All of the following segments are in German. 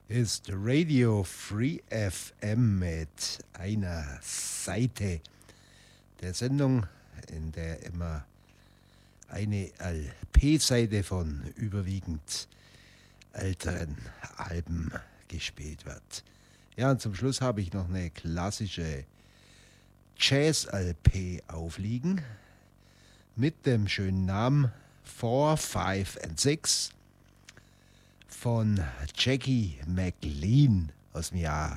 ist Radio Free FM mit einer Seite der Sendung, in der immer eine LP-Seite von überwiegend älteren Alben gespielt wird. Ja, und zum Schluss habe ich noch eine klassische Jazz-LP aufliegen mit dem schönen Namen 4, 5 and 6 von Jackie McLean aus dem Jahr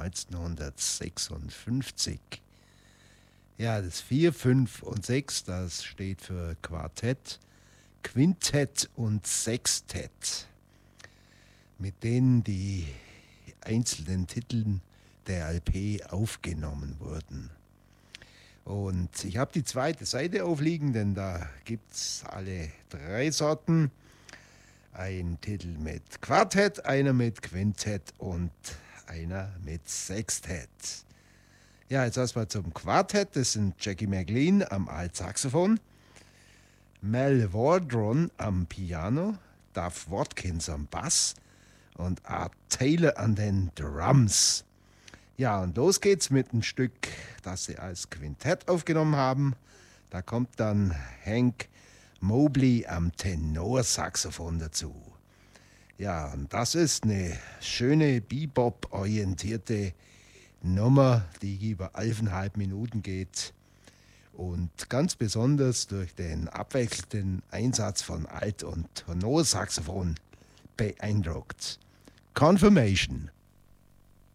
1956. Ja, das 4, 5 und 6, das steht für Quartett, Quintett und Sextett, mit denen die einzelnen Titel der LP aufgenommen wurden. Und ich habe die zweite Seite aufliegen, denn da gibt es alle drei Sorten. Ein Titel mit Quartett, einer mit Quintett und einer mit Sextett. Ja, jetzt erstmal zum Quartett. Das sind Jackie McLean am Altsaxophon, Mel Wardron am Piano, Duff Watkins am Bass und Art Taylor an den Drums. Ja, und los geht's mit einem Stück, das sie als Quintett aufgenommen haben. Da kommt dann Hank Mobley am Tenorsaxophon dazu. Ja, und das ist eine schöne Bebop-orientierte Nummer, die über 11,5 Minuten geht und ganz besonders durch den abwechselnden Einsatz von Alt- und Tenorsaxophon beeindruckt. Confirmation.